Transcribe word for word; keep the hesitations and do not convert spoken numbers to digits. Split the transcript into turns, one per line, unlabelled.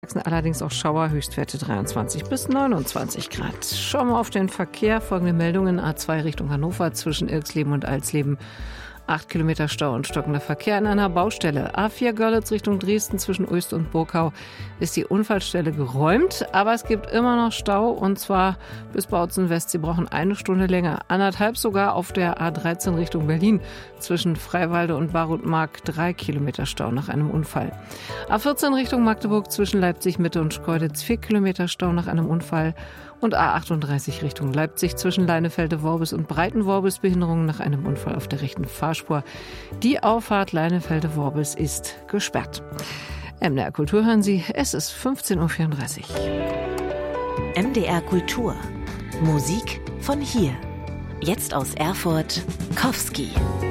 Allerdings auch Schauer, Höchstwerte dreiundzwanzig bis neunundzwanzig Grad. Schauen wir auf den Verkehr. Folgende Meldungen: A zwei Richtung Hannover zwischen Irksleben und Alsleben. acht Kilometer Stau und stockender Verkehr an einer Baustelle. A vier Görlitz Richtung Dresden zwischen Oest und Burkau ist die Unfallstelle geräumt. Aber es gibt immer noch Stau, und zwar bis Bautzen West. Sie brauchen eine Stunde länger. Anderthalb sogar auf der A dreizehn Richtung Berlin zwischen Freiwalde und Barutmark. Drei Kilometer Stau nach einem Unfall. A vierzehn Richtung Magdeburg zwischen Leipzig Mitte und Schkeuditz. Vier Kilometer Stau nach einem Unfall. Und A achtunddreißig Richtung Leipzig zwischen Leinefelde-Worbis und Breitenworbis. Behinderungen nach einem Unfall auf der rechten Fahrspur. Die Auffahrt Leinefelde-Worbis ist gesperrt. M D R Kultur hören Sie, es ist fünfzehn Uhr vierunddreißig.
M D R Kultur. Musik von hier. Jetzt aus Erfurt, Kowski.